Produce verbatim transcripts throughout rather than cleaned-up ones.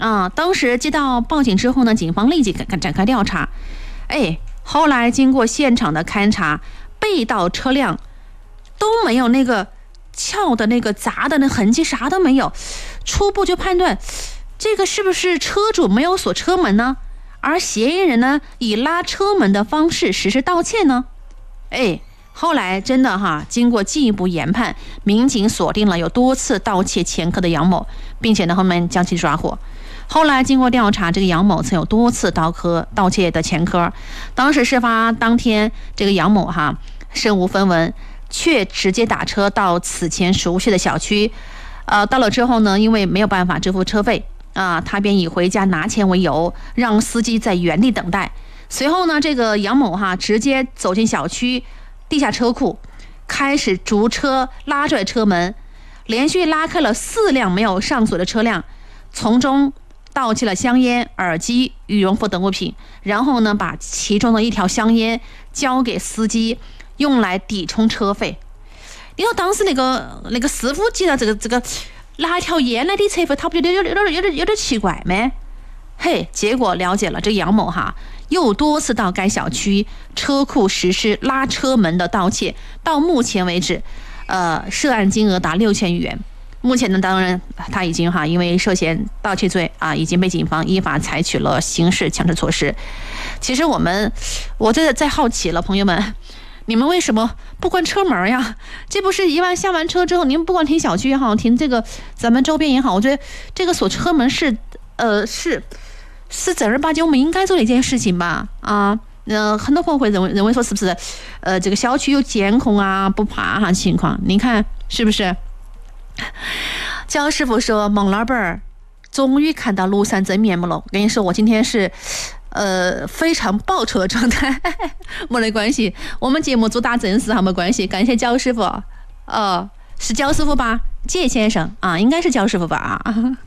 啊，当时接到报警之后呢，警方立即展开调查。哎，后来经过现场的勘查，被盗车辆都没有那个撬的那个砸的那痕迹，啥都没有。初步就判断，这个是不是车主没有锁车门呢？而嫌疑人呢，以拉车门的方式实施盗窃呢？哎，后来真的哈，经过进一步研判，民警锁定了有多次盗窃前科的杨某，并且呢，后面将其抓获。后来经过调查，这个杨某曾有多次盗科盗窃的前科。当时事发当天，这个杨某哈身无分文，却直接打车到此前熟悉的小区。呃，到了之后呢，因为没有办法支付车费啊、呃，他便以回家拿钱为由，让司机在原地等待。随后呢，这个杨某哈直接走进小区地下车库，开始逐车拉拽车门，连续拉开了四辆没有上锁的车辆，从中盗窃了香烟、耳机、羽绒服等物品，然后呢，把其中的一条香烟交给司机，用来抵充车费。你说当时那个那个师傅记得这个这个拿一条烟来抵车费，他不觉得有点有点有点有点奇怪吗？嘿，结果了解了，这杨某哈又多次到该小区车库实施拉车门的盗窃，到目前为止，呃，涉案金额达六千余元。目前呢，当然他已经哈因为涉嫌盗窃罪啊，已经被警方依法采取了刑事强制措施。其实我们，我这在好奇了，朋友们，你们为什么不关车门呀？这不是一万下完车之后，您不管停小区也好，停这个咱们周边也好，我觉得这个锁车门是呃是是正儿八经我们应该做的一件事情吧？啊。呃，很多朋友会认为认为说是不是，呃，这个小区有监控啊，不怕哈情况？你看是不是？焦师傅说：“孟老板儿，终于看到庐山真面目了。我跟你说，我今天是，呃，非常报仇的状态。没得关系，我们节目主打正事哈，没关系。感谢焦师傅，哦，是焦师傅吧？谢先生啊，应该是焦师傅吧？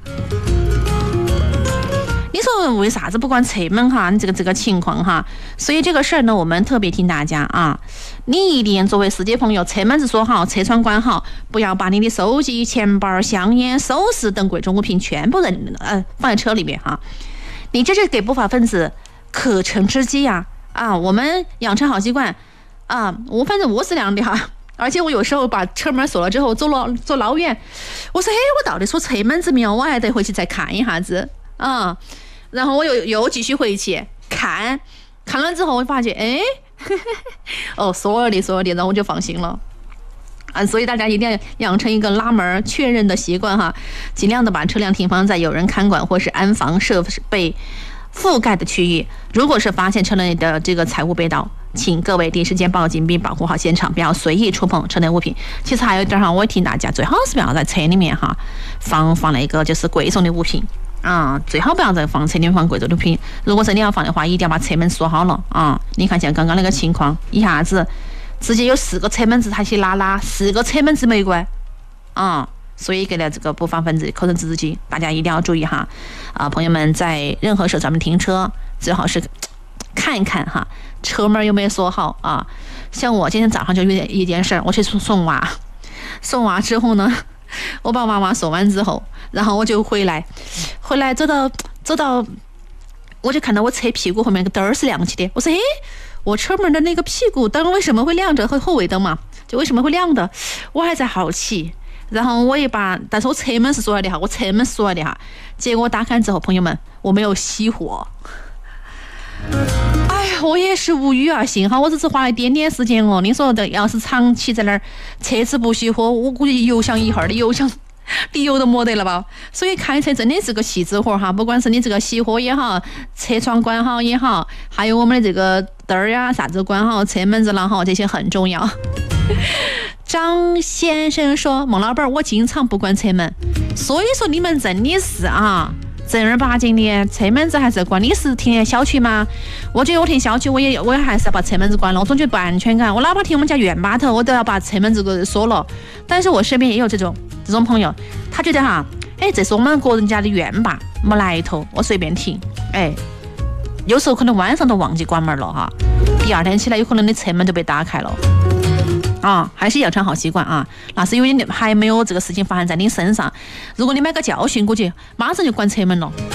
你说为啥子不关车门哈？你这个这个情况哈，所以这个事儿呢，我们特别听大家啊，你一定作为司机朋友，车门子锁好，车窗关好，不要把你的手机、钱包、香烟、首饰等贵重物品全部扔呃放在车里面哈。你这是给不法分子可乘之机呀！啊，我们养成好习惯啊，我反正我是这样的哈。而且我有时候把车门锁了之后，走老走老远，我说嘿，我到底锁车门子没有？我还得回去再看一下子啊。然后我又又继续回去看，看了之后我发现，哎，哦，锁了的锁了的，然后我就放心了。啊，所以大家一定要养成一个拉门确认的习惯哈，尽量的把车辆停放在有人看管或是安防设备覆盖的区域。如果是发现车内的这个财物被盗，请各位第一时间报警并保护好现场，不要随意触碰车内物品。其实还有一点哈，我也提大家，最好是不要在车里面哈放放那个就是贵重的物品。啊，最好不要在放车里面放贵重的物品。如果真的要放的话，一定要把车门锁好了啊！你看像刚刚那个情况，一下子直接有四个车门子，他去拉拉，四个车门子没关啊！所以给了这个不法分子可乘之机，大家一定要注意哈！啊，朋友们在任何时候咱们停车，最好是看一看哈，车门有没有锁好啊？像我今天早上就有点一件事，我去送娃，送娃之后呢，我把娃娃送完之后。然后我就回来，回来走到走到，我就看到我车屁股后面那个灯是亮起的。我说：“诶，我车门的那个屁股灯为什么会亮着？和后尾灯嘛，就为什么会亮的？”我还在好奇。然后我也把，但是我车门是锁了的哈，我车门锁了的哈。结果打开之后，朋友们，我没有熄火。哎呀，我也是无语啊！幸好我只是花了一点点时间哦。你说的，要是长期在那儿车子不熄火，我估计油箱一会儿的油箱。理由都没得了吧，所以开车真的是个细致活哈，不管是你这个熄火也好，车窗关好也好，还有我们的这个灯儿呀啥子关好，车门子拉好，这些很重要。张先生说：“孟老板，我经常不关车门，所以说你们真的是啊，正儿八经的车门子还是关。你是停小区吗？我觉得我停小区，我也我也还是要把车门子关了，我总觉得不安全感。我哪怕停我们家院坝头，我都要把车门子给锁了。但是我身边也有这种这种朋友，他觉得哈，哎，这是我们个人家的院坝，没来头，我随便停。哎，有时候可能晚上都忘记关门了哈，第二天起来有可能你车门就被打开了。”啊，还是养成好习惯啊！那是因为你还没有这个事情发生在你身上。如果你买个教训，估计马上就关车门了。